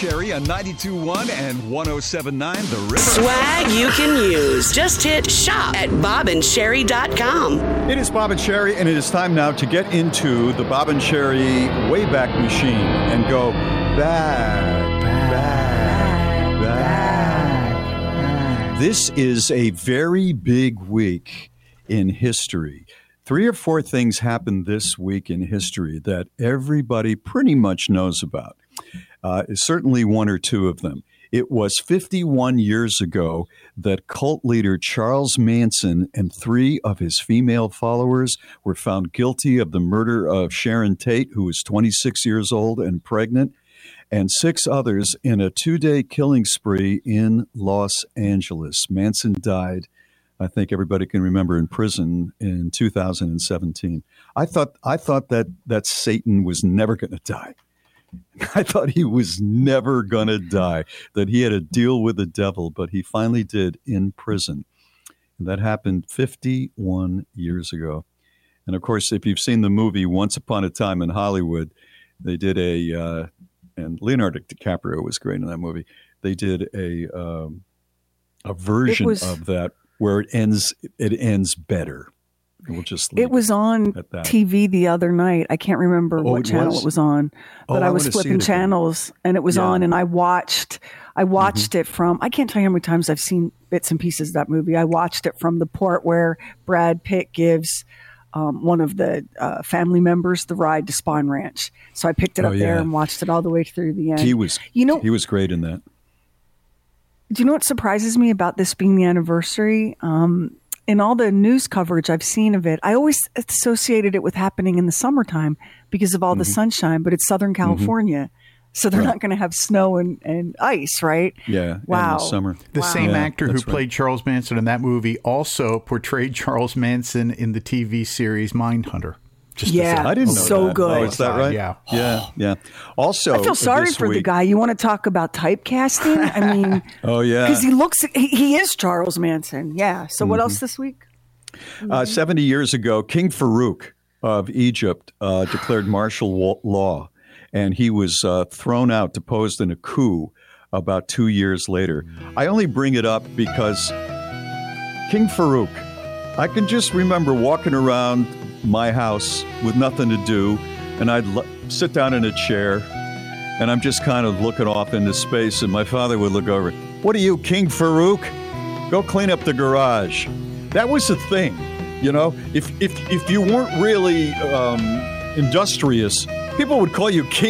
Sherry on 92.1 and 107.9 The River. Swag you can use. Just hit shop at bobandsherry.com. It is Bob and Sherry, and it is time now to get into the Bob and Sherry Wayback Machine and go back. This is a very big week in history. 3 or 4 things happened this week in history that everybody pretty much knows about. Certainly 1 or 2 of them. It was 51 years ago that cult leader Charles Manson and 3 of his female followers were found guilty of the murder of Sharon Tate, who was 26 years old and pregnant, and 6 others in a 2-day killing spree in Los Angeles. Manson died, I think everybody can remember, in prison in 2017. I thought that Satan was never going to die. I thought he was never going to die, that he had a deal with the devil, but he finally did in prison. And that happened 51 years ago. And of course, if you've seen the movie Once Upon a Time in Hollywood, they did and Leonardo DiCaprio was great in that movie. They did a version of that where it ends better. We'll just it was on TV the other night. I can't remember what channel it was on, but I was flipping channels and it was on, and I watched it from, I can't tell you how many times I've seen bits and pieces of that movie. I watched it from the part where Brad Pitt gives one of the family members the ride to Spahn Ranch. So I picked it up there and watched it all the way through the end. He was great in that. Do you know what surprises me about this being the anniversary? In all the news coverage I've seen of it, I always associated it with happening in the summertime because of all the sunshine, but it's Southern California. So they're not going to have snow and ice, right? Yeah. Wow. In the summer. The same actor who played Charles Manson in that movie also portrayed Charles Manson in the TV series Mindhunter. I didn't know so that. good. Oh, is that right? Yeah. Also, I feel sorry for the guy. You want to talk about typecasting? I mean, because he is Charles Manson. Yeah. So what else this week? 70 years ago, King Farouk of Egypt declared martial law, and he was thrown out, deposed in a coup about 2 years later. I only bring it up because King Farouk, I can just remember walking around my house with nothing to do, and I'd sit down in a chair, and I'm just kind of looking off into space, and my father would look over. What are you, King Farouk? Go clean up the garage. That was the thing, you know. If you weren't really industrious, people would call you King